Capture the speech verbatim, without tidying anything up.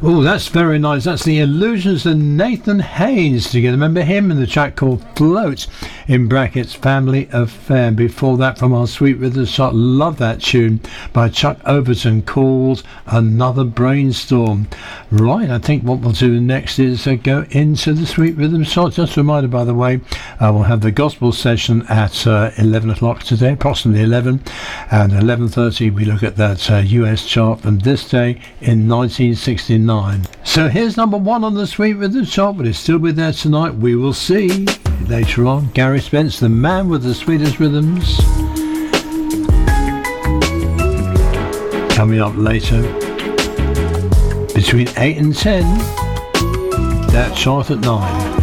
Oh, that's very nice. That's the Illusions of Nathan Haynes together. Remember him in the track called Float, in brackets, Family Affair. Before that, from our Sweet Rhythm Shot, love that tune by Chuck Overton called Another Brainstorm. Right, I think what we'll do next is uh, go into the Sweet Rhythm Shot. Just a reminder, by the way, uh, we'll have the gospel session at uh, eleven o'clock today, approximately eleven, and eleven thirty we look at that uh, U S chart from this day in nineteen sixty-nine. So here's number one on the Sweet Rhythm Chart, but it's still be there tonight. We will see later on. Gary Spence, the man with the sweetest rhythms, coming up later between eight and ten. That chart at nine.